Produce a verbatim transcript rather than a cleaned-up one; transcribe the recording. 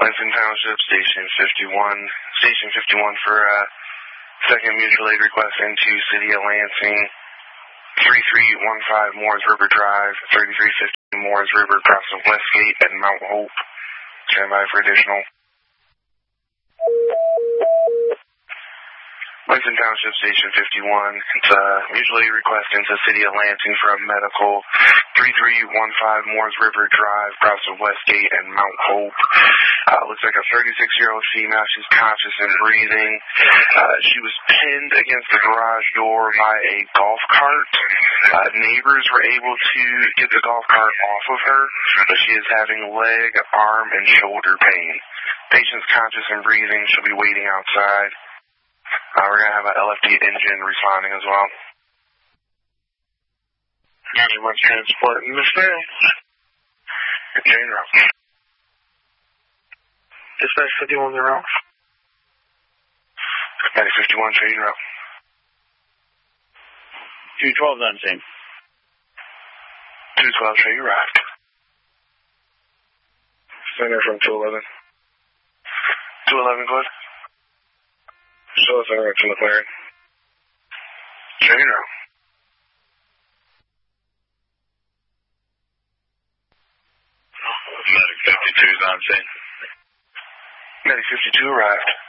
Lansing Township, Station fifty-one. Station fifty-one for uh, second mutual aid request into City of Lansing. thirty-three fifteen Moores River Drive, thirty-three fifty Moores River crossing Westgate at Mount Hope. Stand by for additional. Lansing Township, Station fifty-one. It's a uh, mutual aid request into City of Lansing for a medical. thirty-three fifteen Moores River Drive, crossing Westgate and Mount Hope. Uh, looks like a thirty-six-year-old female. She's conscious and breathing. Uh, she was pinned against the garage door by a golf cart. Uh, neighbors were able to get the golf cart off of her, but she is having leg, arm, and shoulder pain. Patient's conscious and breathing. She'll be waiting outside. Uh, we're going to have an L F T engine responding as well. Management transport in the day. Chain route. Dispatch fifty-one, they're off. Dispatch fifty-one, chain route. two twelve on scene. two twelve, show you arrived. Center from two eleven. two eleven, good. Show us our to McLaren. Chain route. Medic fifty-two is on scene. Medic fifty-two arrived.